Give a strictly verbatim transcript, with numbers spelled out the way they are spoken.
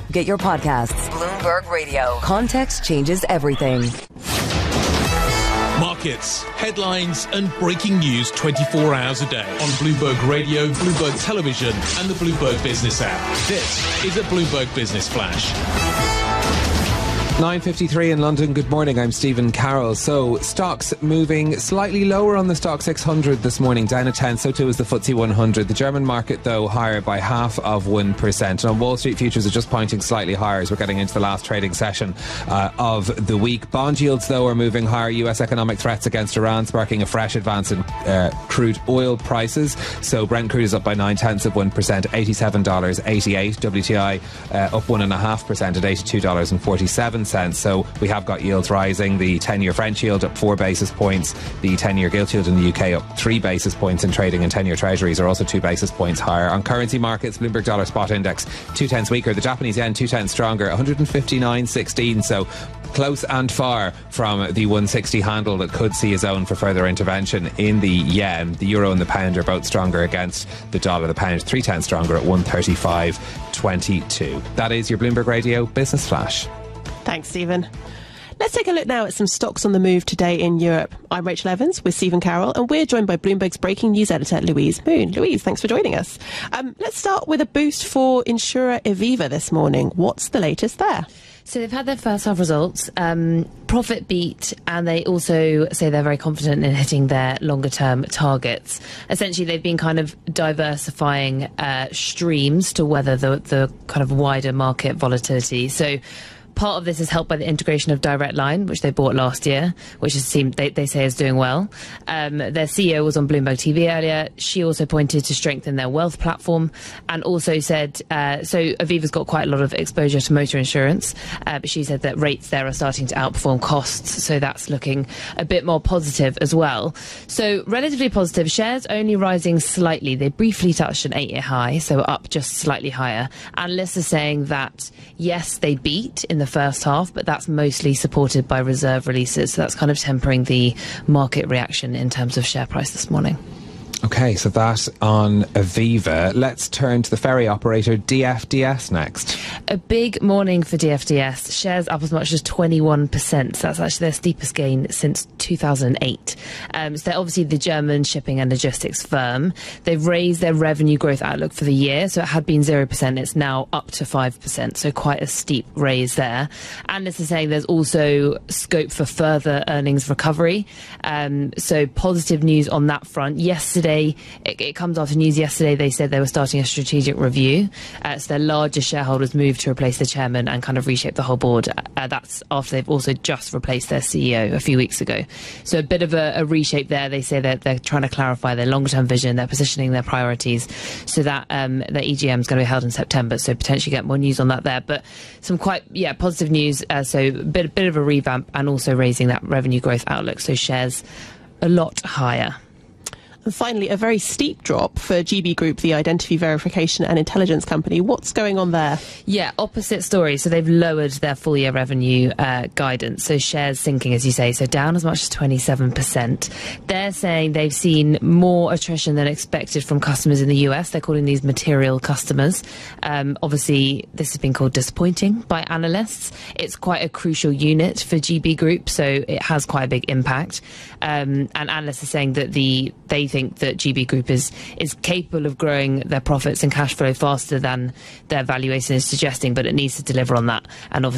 get your podcasts. Bloomberg Radio. Context changes everything. Markets, headlines and breaking news twenty-four hours a day on Bloomberg Radio, Bloomberg Television and the Bloomberg Business app. This is a Bloomberg Business Flash. nine fifty-three in London. Good morning, I'm Stephen Carroll. So, stocks moving slightly lower on the Stock six hundred this morning, down a tenth, so too is the F T S E one hundred. The German market, though, higher by half of one percent. And on Wall Street, futures are just pointing slightly higher as we're getting into the last trading session uh, of the week. Bond yields, though, are moving higher. U S economic threats against Iran sparking a fresh advance in uh, crude oil prices. So, Brent crude is up by nine tenths of one percent, eighty-seven dollars eighty-eight. W T I uh, up one point five percent at eighty-two dollars forty-seven. So we have got yields rising. The ten-year French yield up four basis points. The ten-year gilt yield in the U K up three basis points in trading, and ten-year treasuries are also two basis points higher. On currency markets, Bloomberg Dollar Spot Index two tenths weaker. The Japanese yen two tenths stronger, one fifty-nine sixteen. So close and far from the one sixty handle that could see a zone for further intervention in the yen. The euro and the pound are both stronger against the dollar. The pound three tenths stronger at one thirty-five twenty-two. That is your Bloomberg Radio Business Flash. Thanks, Stephen. Let's take a look now at some stocks on the move today in Europe. I'm Rachel Evans with Stephen Carroll, and we're joined by Bloomberg's breaking news editor, Louise Moon. Louise, thanks for joining us. Um, let's start with a boost for insurer Aviva this morning. What's the latest there? So they've had their first half results, um, profit beat, and they also say they're very confident in hitting their longer term targets. Essentially, they've been kind of diversifying uh, streams to weather the, the kind of wider market volatility. So part of this is helped by the integration of Direct Line, which they bought last year, which is seemed, they, they say is doing well. Um, their C E O was on Bloomberg T V earlier. She also pointed to strengthen their wealth platform, and also said, uh, so Aviva's got quite a lot of exposure to motor insurance, uh, but she said that rates there are starting to outperform costs, so that's looking a bit more positive as well. So relatively positive. Shares only rising slightly. They briefly touched an eight-year high, so up just slightly higher. Analysts are saying that, yes, they beat in the first half, but that's mostly supported by reserve releases, so that's kind of tempering the market reaction in terms of share price this morning. Okay, so that on Aviva. Let's turn to the ferry operator D F D S next. A big morning for D F D S. Shares up as much as twenty-one percent. So that's actually their steepest gain since two thousand eight. Um, so they're obviously the German shipping and logistics firm. They've raised their revenue growth outlook for the year. So it had been zero percent. It's now up to five percent. So quite a steep raise there. Analysts are saying there's also scope for further earnings recovery. Um, so positive news on that front. Yesterday, It, it comes after news yesterday. They said they were starting a strategic review. Uh, so their largest shareholders moved to replace the chairman and kind of reshape the whole board. Uh, that's after they've also just replaced their C E O a few weeks ago. So a bit of a, a reshape there. They say that they're trying to clarify their long-term vision. They're positioning their priorities. So that um, the E G M is going to be held in September. So potentially get more news on that there. But some quite yeah positive news. Uh, so a bit, bit of a revamp, and also raising that revenue growth outlook. So shares a lot higher. And finally, a very steep drop for G B Group, the identity verification and intelligence company. What's going on there? Yeah, opposite story. So they've lowered their full year revenue uh, guidance. So shares sinking, as you say, so down as much as twenty-seven percent. They're saying they've seen more attrition than expected from customers in the U S. They're calling these material customers. Um, obviously, this has been called disappointing by analysts. It's quite a crucial unit for G B Group, so it has quite a big impact. Um, and analysts are saying that the they think that G B Group is is capable of growing their profits and cash flow faster than their valuation is suggesting, but it needs to deliver on that. And obviously